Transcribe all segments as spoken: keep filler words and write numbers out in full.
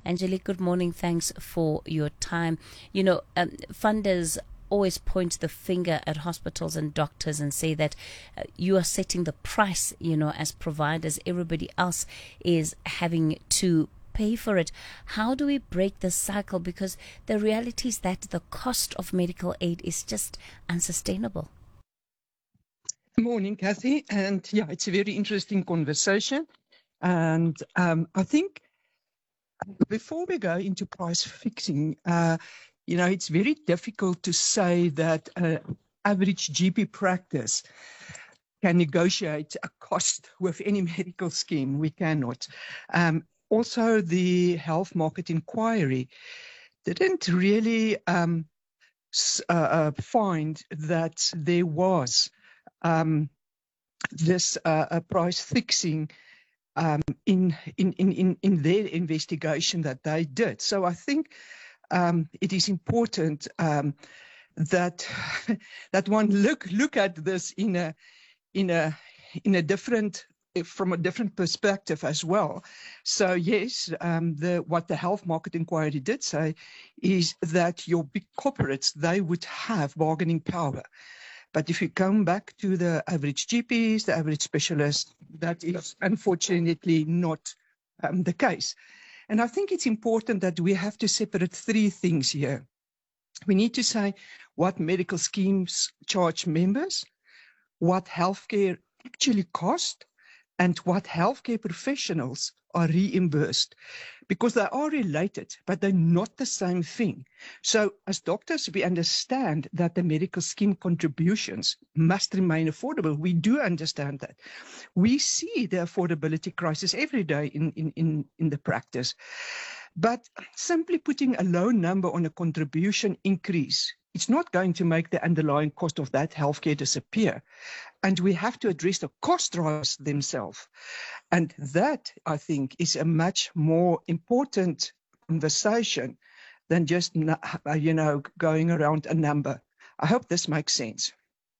Angelique, good morning. Thanks for your time. You know, um, funders always point the finger at hospitals and doctors and say that uh, you are setting the price, you know, as providers. Everybody else is having to pay for it. How do we break this cycle? Because the reality is that the cost of medical aid is just unsustainable. Good morning, Kathy. And yeah, it's a very interesting conversation. And um, I think before we go into price fixing, uh, you know, it's very difficult to say that an average G P practice can negotiate a cost with any medical scheme. We cannot. Um, also, the health market inquiry didn't really um, uh, uh, find that there was um, this uh, a price fixing um, in, in, in, in their investigation that they did. So I think um, it is important um, that that one look look at this in a in a in a different from a different perspective as well. So yes, um, the what the health market inquiry did say is that your big corporates, they would have bargaining power. But if you come back to the average G Ps, the average specialists, that is unfortunately not um, the case. And I think it's important that we have to separate three things here. We need to say what medical schemes charge members, what healthcare actually cost, and what healthcare professionals are reimbursed, because they are related, but they're not the same thing. So as doctors, we understand that the medical scheme contributions must remain affordable. We do understand that. We see the affordability crisis every day in, in, in, in the practice. But simply putting a low number on a contribution increase, it's not going to make the underlying cost of that healthcare disappear. And we have to address the cost drivers themselves. And that, I think, is a much more important conversation than just, you know, going around a number. I hope this makes sense.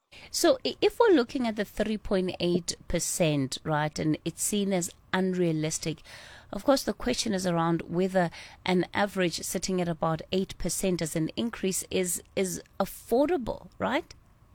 So if we're looking at the three point eight percent, right, and it's seen as unrealistic, of course, the question is around whether an average sitting at about eight percent as an increase is is affordable, right?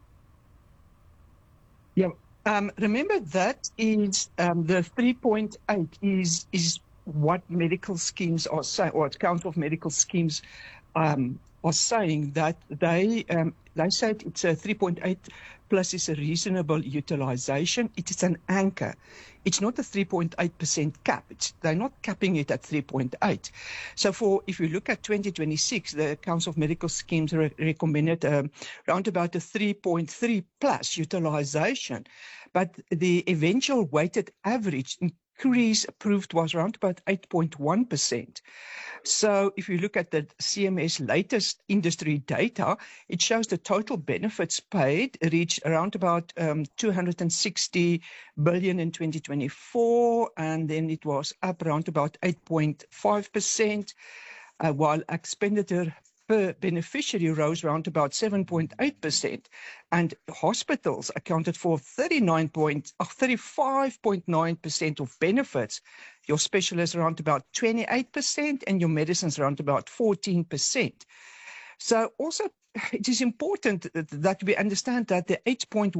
Yeah. Um, remember that is um, the three point eight is is what medical schemes are saying, or Council of Medical Schemes um, are saying that they um, they said it's a three point eight plus is a reasonable utilization. It is an anchor. It's not a three point eight percent cap. It's, they're not capping it at three point eight. So for if you look at twenty twenty-six, the Council of Medical Schemes re- recommended um, around about a three point three plus utilization. But the eventual weighted average increase approved was around about eight point one percent. So if you look at the C M S latest industry data, it shows the total benefits paid reached around about um, two hundred sixty billion in twenty twenty-four, and then it was up around about eight point five percent, uh, while expenditure per beneficiary rose around about seven point eight percent, and hospitals accounted for thirty-nine point, oh, thirty-five point nine percent of benefits. Your specialists around about twenty-eight percent, and your medicines around about fourteen percent. So also, it is important that we understand that the eight point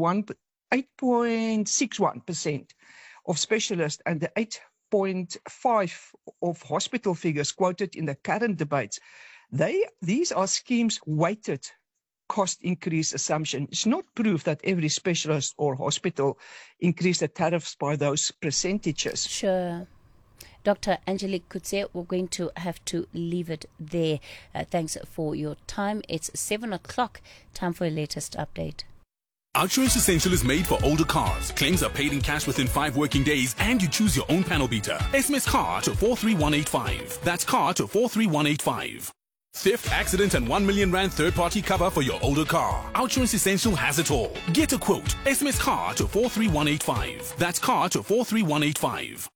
six one percent of specialists and the eight point five of hospital figures quoted in the current debates, They, these are schemes weighted cost increase assumption. It's not proof that every specialist or hospital increased the tariffs by those percentages. Sure. Doctor Angelique Coetzee, we're going to have to leave it there. Uh, thanks for your time. It's seven o'clock. Time for your latest update. Outsurance Essential is made for older cars. Claims are paid in cash within five working days, and you choose your own panel beater. S M S CAR to four three one eight five. That's CAR to four three one eight five. Theft, accident, and one million rand third-party cover for your older car. Outsurance Essential has it all. Get a quote. S M S CAR to four three one eight five. That's CAR to four three one eight five.